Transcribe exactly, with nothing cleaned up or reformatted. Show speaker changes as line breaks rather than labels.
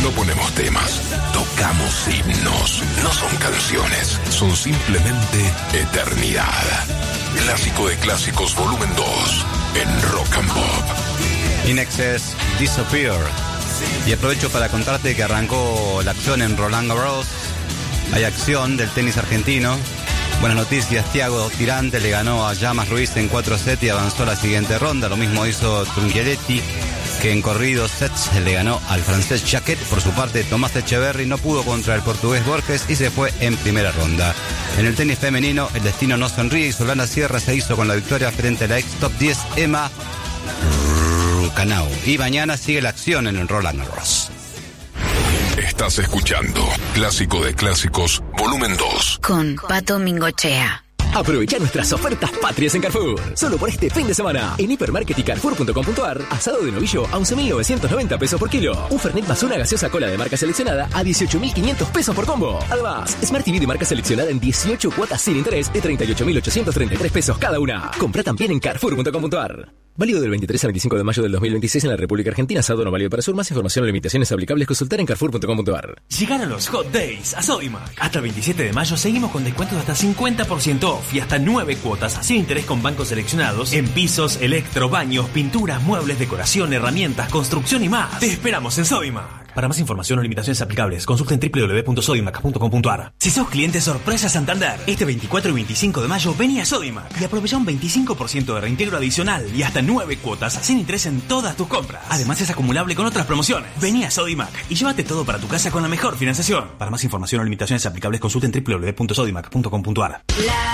No ponemos temas, tocamos himnos. No son canciones, son simplemente eternidad. Clásico de Clásicos volumen dos en Rock and Pop.
In Excess, Disappear. Y aprovecho para contarte que arrancó la acción en Roland Garros. Hay acción del tenis argentino. Buenas noticias, Thiago Tirante le ganó a Llamas Ruiz en cuatro sets y avanzó a la siguiente ronda. Lo mismo hizo Trunchielletti, que en corridos sets le ganó al francés Jacquet. Por su parte, Tomás Echeverry no pudo contra el portugués Borges y se fue en primera ronda. En el tenis femenino, el destino no sonríe y Solana Sierra se hizo con la victoria frente a la ex top diez Emma Rucanau. Y mañana sigue la acción en el Roland Garros.
Estás escuchando Clásico de Clásicos volumen dos
con Pato Mingochea.
Aprovecha nuestras ofertas patrias en Carrefour. Solo por este fin de semana. En Hipermarket y Carrefour punto com punto ar, asado de novillo a once mil novecientos noventa pesos por kilo. Un Fernet más una gaseosa cola de marca seleccionada a dieciocho mil quinientos pesos por combo. Además, Smart T V de marca seleccionada en dieciocho cuotas sin interés de treinta y ocho mil ochocientos treinta y tres pesos cada una. Compra también en Carrefour punto com punto ar. Válido del veintitrés al veinticinco de mayo del dos mil veintiséis en la República Argentina. Asado no válido para Sur. Más información o limitaciones aplicables consultar en Carrefour punto com punto ar.
Llegaron los Hot Days a Sodimac. Hasta el veintisiete de mayo seguimos con descuentos de hasta cincuenta por ciento off y hasta nueve cuotas sin interés con bancos seleccionados en pisos, electro, baños, pinturas, muebles, decoración, herramientas, construcción y más. Te esperamos en Sodimac. Para más información o limitaciones aplicables, consulten doble u doble u doble u punto sodimac punto com punto ar. Si sos cliente sorpresa Santander, este veinticuatro y veinticinco de mayo vení a Sodimac y aprovecha un veinticinco por ciento de reintegro adicional y hasta nueve cuotas sin interés en todas tus compras. Además es acumulable con otras promociones. Vení a Sodimac y llévate todo para tu casa con la mejor financiación. Para más información o limitaciones aplicables, consulten doble u doble u doble u punto sodimac punto com punto ar.